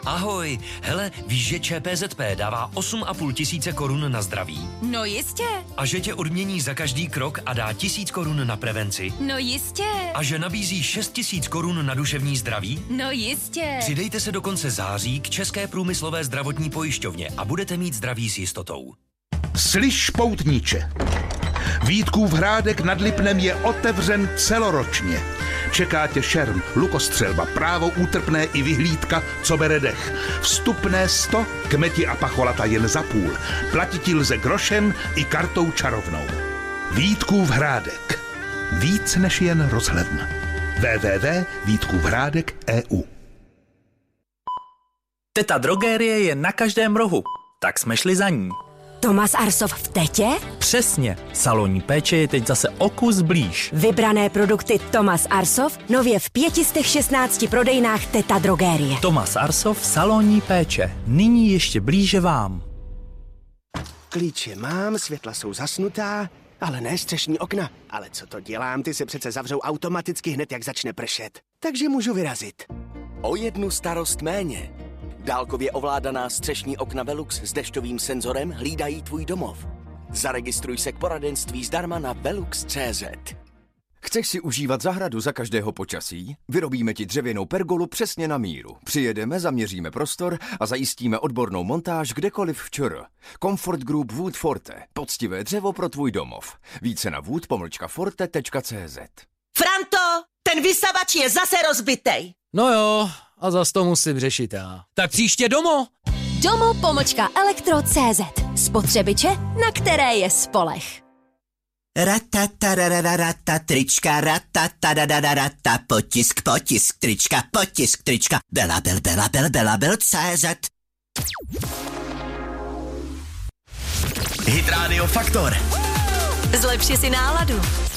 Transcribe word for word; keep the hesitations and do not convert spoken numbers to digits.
Ahoj, hele, víš, že ČPZP dává osm a půl tisíce korun na zdraví? No jistě. A že tě odmění za každý krok a dá tisíc korun na prevenci? No jistě. A že nabízí šest tisíc korun na duševní zdraví? No jistě. Přidejte se do konce září k České průmyslové zdravotní pojišťovně a budete mít zdraví s jistotou. Slyš, poutníče, Vítkův hrádek nad Lipnem je otevřen celoročně. Čeká tě šerm, lukostřelba, právo útrpné i vyhlídka, co bere dech. Vstupné sto, kmeti a pacholata jen za půl. Platiti lze grošem i kartou čarovnou. Vítkův hrádek. Víc než jen rozhledna. w w w tečka vítkůvhrádek tečka e u Teta Drogerie je na každém rohu, tak jsme šli za ní. Tomas Arsov v Tetě? Přesně, salonní péče je teď zase o kus blíž. Vybrané produkty Tomas Arsov nově v pěti stech šestnácti prodejnách Teta Drogerie. Tomas Arsov, salonní péče, nyní ještě blíže vám. Klíče mám, světla jsou zasnutá, ale ne střešní okna. Ale co to dělám, ty se přece zavřou automaticky hned, jak začne pršet. Takže můžu vyrazit. O jednu starost méně. Dálkově ovládaná střešní okna Velux s dešťovým senzorem hlídají tvůj domov. Zaregistruj se k poradenství zdarma na velux tečka cé zet. Chceš si užívat zahradu za každého počasí? Vyrobíme ti dřevěnou pergolu přesně na míru. Přijedeme, zaměříme prostor a zajistíme odbornou montáž kdekoliv v ČR. Comfort Group Wood Forte. Poctivé dřevo pro tvůj domov. Více na wood pomlčka forte tečka cé zet. Franto, ten vysavač je zase rozbitej. No jo, a zas to musím řešit já. Tak příště Domo. Domo pomočka elektro tečka cé zet. Spotřebiče, na které je spolech. Ratatarararata trička, ratatadadadata, potisk, potisk, trička, potisk, trička, bela, bel, bela, bel, bela, bel, cé zet. Hit Radio Faktor. Zlepši si náladu.